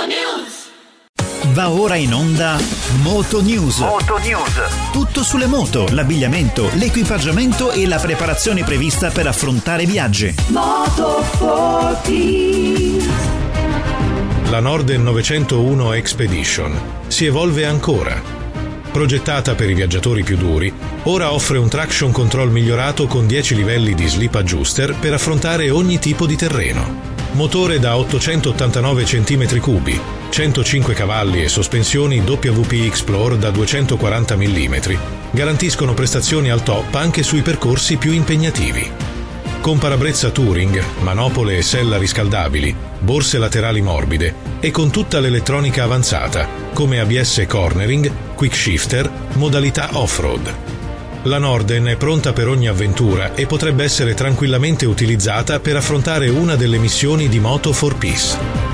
Va ora in onda Moto News. Tutto sulle moto, l'abbigliamento, l'equipaggiamento e la preparazione prevista per affrontare viaggi. La Norden 901 Expedition si evolve ancora. Progettata per i viaggiatori più duri, ora offre un traction control migliorato con 10 livelli di slip adjuster per affrontare ogni tipo di terreno. Motore da 889 cm3, 105 cavalli e sospensioni WP Explore da 240 mm garantiscono prestazioni al top anche sui percorsi più impegnativi. Con parabrezza Touring, manopole e sella riscaldabili, borse laterali morbide e con tutta l'elettronica avanzata, come ABS cornering, quick shifter, modalità off-road. La Norden è pronta per ogni avventura e potrebbe essere tranquillamente utilizzata per affrontare una delle missioni di Moto4Peace.